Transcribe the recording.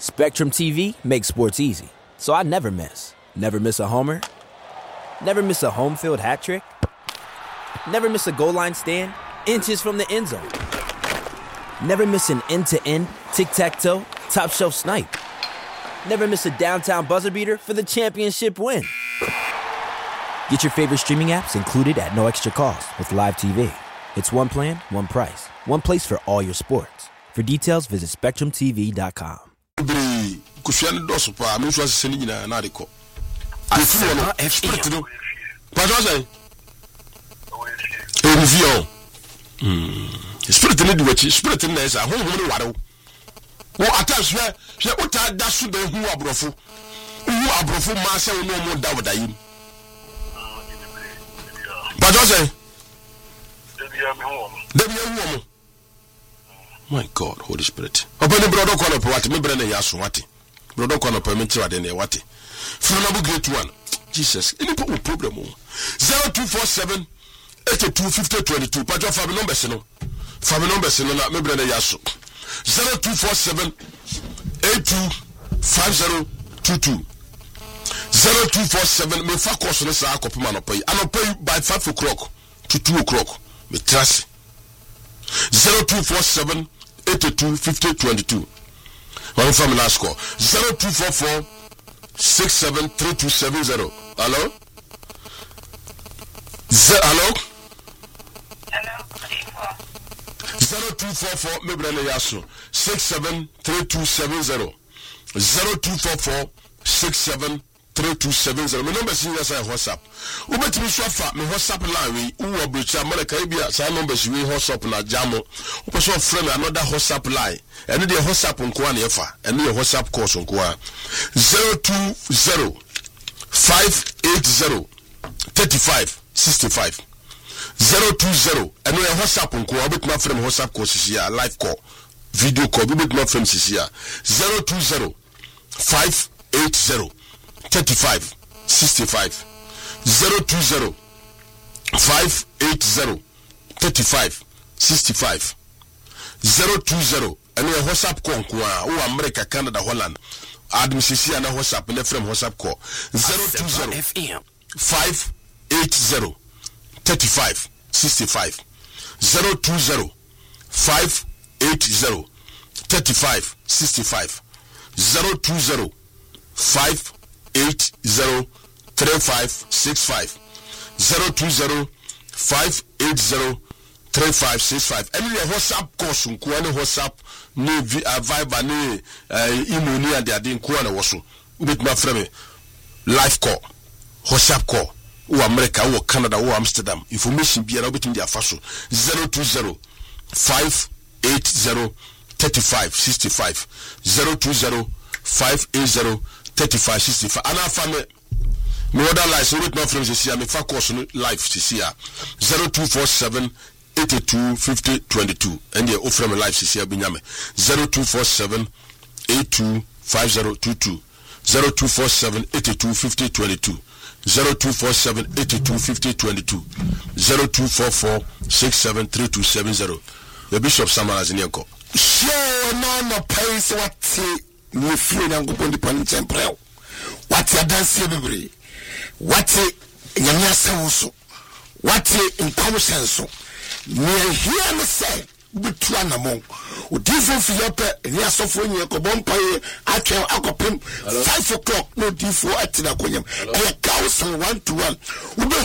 Spectrum TV makes sports easy, so I never miss. Never miss a homer. Never miss a home field hat trick. Never miss a goal line stand, inches from the end zone. Never miss an end-to-end, tic-tac-toe, top-shelf snipe. Never miss a downtown buzzer beater for the championship win. Get your favorite streaming apps included at no extra cost with Live TV. It's one plan, one price. One place for all your sports. For details, visit SpectrumTV.com. Spirit in the spirit in this, I won't waddle. What attacks where she would have dashed to the who are brofu. Who are brofu, Marcel, no more Dawadaim. But I say, there be a woman. My God, Holy Spirit. Open the brother corner for what me brother Yaswati. Brother corner permit you at any what. From great one. Jesus, any problem. 0247 825022. But your family numbers, no. Family numbers, no, not me brother Yasu. 0247 825022. 0247 me fa course no sa akopema no pay. I no pay by 5 o'clock to 2 o'clock. Me trust. 0247 825022. One family last call. 0244 673270. Hello? Hello? 0244 Mebrele Yasu 673270. 0244 673270. My number is in WhatsApp. Ubet me swafa me WhatsApp line we uwo brecha America bia sa numbers we WhatsApp na jamo. Upeso friend another WhatsApp line. And the WhatsApp nko na yefa. And the WhatsApp course nko a 020 580 3565 020 and we WhatsApp nko a bit my friend WhatsApp course here live call video call bit my friend here 020 580 3565 020 580 3565 020 and we WhatsApp call nko a America Canada Holland Adam Sisi na WhatsApp na from WhatsApp call 020 580 3565 020 580 3565 020 580 3565 020 580 3565 and the WhatsApp course nko na WhatsApp ni Viber ni email ni and they nko na woso with my friend live call WhatsApp call o America o Canada o Amsterdam information biara obetim dia faso 020 580 3565 020 580 3565 ana fame me other line so with my friends this year me fa course live this year 0247 825022 and they offer me live this year binyame 0247 825022 0247 825022 0247 825022 0244 673270. The Bishop Samuel Azinyanko. Sure, no pays what me free and go on the Panitemprel. What ya dance everybody? What Yanya Sauso? What in common sense? Me hear me say. Between among different Philippe and Yasofoni Cobompaye, I can accompany 5 o'clock, no D4 at Tinacoyam, and a 1,000 1 to 1.